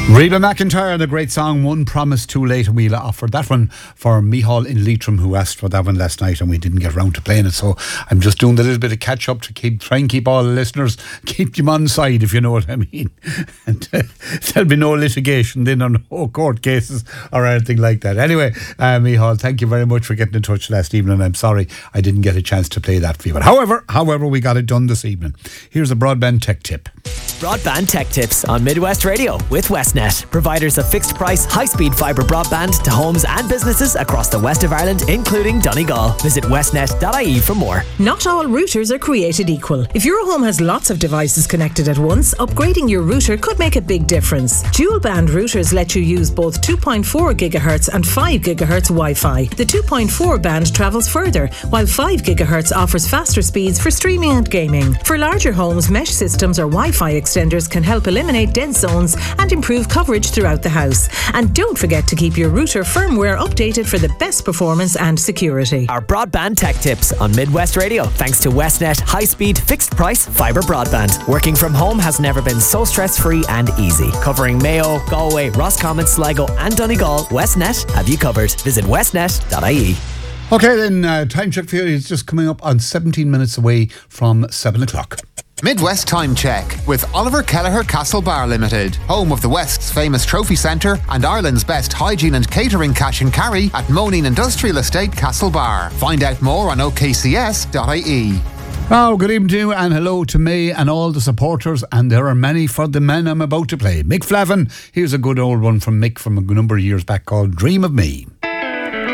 Reba McEntire, the great song One Promise Too Late, and we'll offer that one for Micheál in Leitrim, who asked for that one last night and we didn't get round to playing it, so I'm just doing a little bit of catch up to try and keep all the listeners, keep them on side, if you know what I mean. And there'll be no litigation then, or no court cases or anything like that. Anyway, Micheál, thank you very much for getting in touch last evening. I'm sorry I didn't get a chance to play that for you, but however we got it done this evening. Here's a broadband tech tip. Broadband tech tips on Midwest Radio with Westnet, providers of fixed price, high-speed fibre broadband to homes and businesses across the west of Ireland, including Donegal. Visit westnet.ie for more. Not all routers are created equal. If your home has lots of devices connected at once, upgrading your router could make a big difference. Dual band routers let you use both 2.4 GHz and 5 GHz Wi-Fi. The 2.4 band travels further, while 5 GHz offers faster speeds for streaming and gaming. For larger homes, mesh systems or Wi-Fi extenders can help eliminate dead zones and improve coverage throughout the house. And don't forget to keep your router firmware updated for the best performance and security. Our broadband tech tips on Midwest Radio, thanks to Westnet high-speed fixed price fibre broadband. Working from home has never been so stress-free and easy. Covering Mayo, Galway, Roscommon, Sligo and Donegal, Westnet have you covered. Visit westnet.ie. Okay then, time check for you is just coming up on 17 minutes away from 7 o'clock. Midwest Time Check with Oliver Kelleher Castle Bar Limited, home of the West's famous trophy centre and Ireland's best hygiene and catering cash and carry at Moneen Industrial Estate Castle Bar. Find out more on okcs.ie. Oh, good evening to you and hello to me and all the supporters, and there are many for the men I'm about to play. Mick Flavin, here's a good old one from Mick from a number of years back called Dream of Me.